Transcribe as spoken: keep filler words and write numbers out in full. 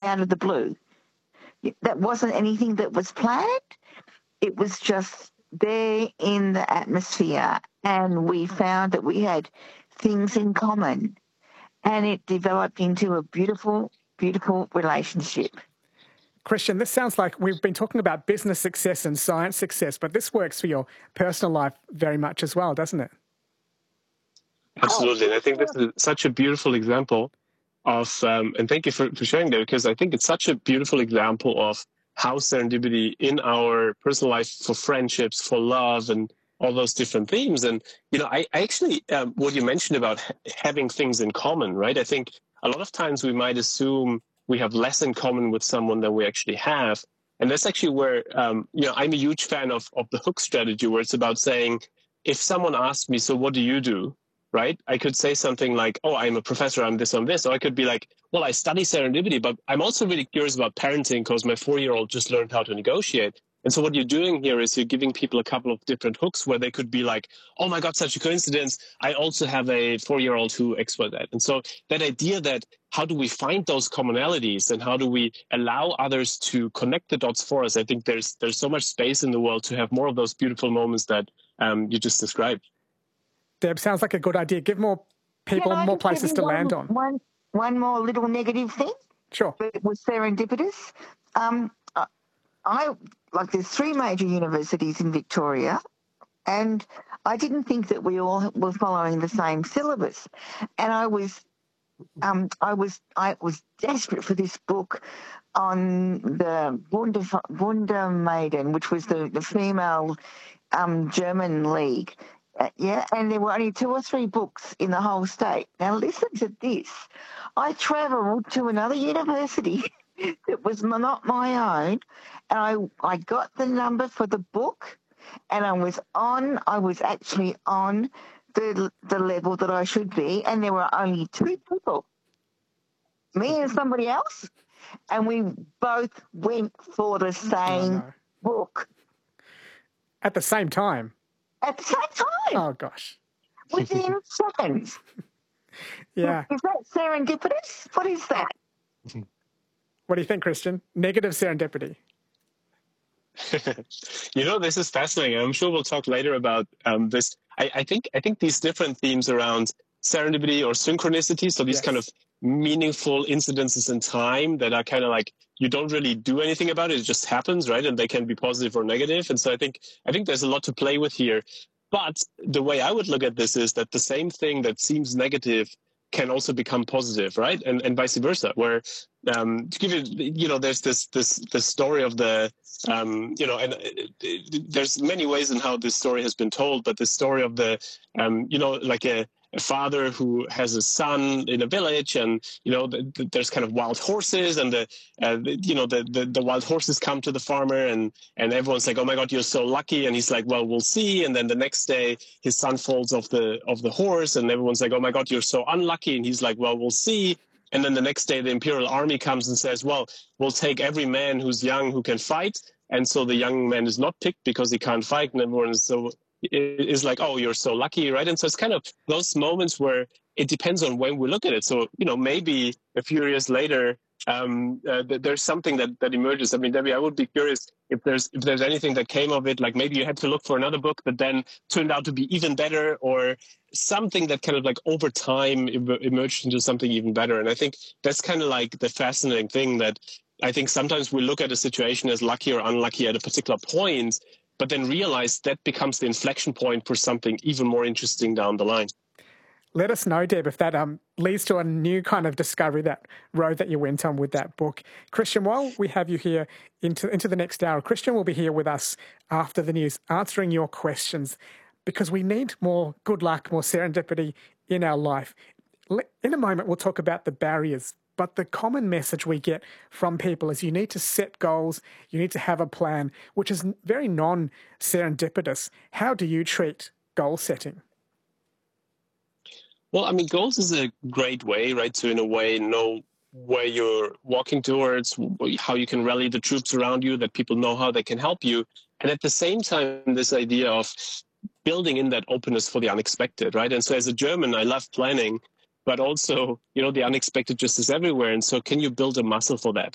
out of the blue. That wasn't anything that was planned. It was just there in the atmosphere, and we found that we had things in common, and it developed into a beautiful, beautiful relationship. Christian, this sounds like we've been talking about business success and science success, but this works for your personal life very much as well, doesn't it? Absolutely. And I think this is such a beautiful example of, um, and thank you for, for sharing that, because I think it's such a beautiful example of how serendipity in our personal life for friendships, for love, and all those different themes. And, you know, I, I actually, um, what you mentioned about ha- having things in common, right? I think a lot of times we might assume we have less in common with someone than we actually have. And that's actually where, um, you know, I'm a huge fan of, of the hook strategy, where it's about saying, if someone asks me, so what do you do? Right? I could say something like, oh, I'm a professor, I'm this, I'm this. Or I could be like, well, I study serendipity, but I'm also really curious about parenting because my four-year-old just learned how to negotiate. And so what you're doing here is you're giving people a couple of different hooks where they could be like, oh my God, such a coincidence. I also have a four-year-old who X, Y, Z. And so that idea that how do we find those commonalities and how do we allow others to connect the dots for us? I think there's there's so much space in the world to have more of those beautiful moments that um, you just described. Deb, sounds like a good idea. Give more people more places to one, land on. One, one more little negative thing. Sure. It was serendipitous. Um, I like there's three major universities in Victoria, and I didn't think that we all were following the same syllabus. And I was, um, I was, I was desperate for this book on the Wunder, Wunder Maiden, which was the the female um, German league. Uh, yeah, and there were only two or three books in the whole state. Now listen to this. I travelled to another university that was not my own, and I I got the number for the book, and I was on, I was actually on the the level that I should be, and there were only two people, me and somebody else, and we both went for the same oh, no. book. At the same time? At the same time. Oh, gosh. Within seconds. Yeah. Is that serendipitous? What is that? What do you think, Christian? Negative serendipity. You know, this is fascinating. I'm sure we'll talk later about um, this. I, I think I think these different themes around serendipity or synchronicity, so these yes. kind of meaningful incidences in time that are kind of like you don't really do anything about it, it just happens, right? And they can be positive or negative. And so I think I think there's a lot to play with here. But the way I would look at this is that the same thing that seems negative can also become positive, right? And and vice versa. Where um, to give you, you know, there's this this this story of the, um, you know, and it, it, there's many ways in how this story has been told, but the story of the, um, you know, like a. a father who has a son in a village, and you know the, the, there's kind of wild horses, and the, uh, the you know the, the the wild horses come to the farmer, and and everyone's like, oh my God, you're so lucky, and he's like, well, we'll see. And then the next day his son falls off the of the horse, and everyone's like, oh my God, you're so unlucky, and he's like, well, we'll see. And then the next day the imperial army comes and says, well, we'll take every man who's young who can fight. And so the young man is not picked because he can't fight, and everyone is so is like, oh, you're so lucky, right? And so it's kind of those moments where it depends on when we look at it. So, you know, maybe a few years later, um, uh, th- there's something that, that emerges. I mean, Debbie, I would be curious if there's if there's anything that came of it, like maybe you had to look for another book that then turned out to be even better, or something that kind of like over time em- emerged into something even better. And I think that's kind of like the fascinating thing, that I think sometimes we look at a situation as lucky or unlucky at a particular point, but then realize that becomes the inflection point for something even more interesting down the line. Let us know, Deb, if that um, leads to a new kind of discovery, that road that you went on with that book. Christian, while we have you here into, into the next hour, Christian will be here with us after the news, answering your questions, because we need more good luck, more serendipity in our life. In a moment, we'll talk about the barriers, but the common message we get from people is you need to set goals, you need to have a plan, which is very non-serendipitous. How do you treat goal setting? Well, I mean, goals is a great way, right, to in a way know where you're walking towards, how you can rally the troops around you, that people know how they can help you. And at the same time, this idea of building in that openness for the unexpected, right? And so as a German, I love planning, but also, you know, the unexpected just is everywhere. And so can you build a muscle for that?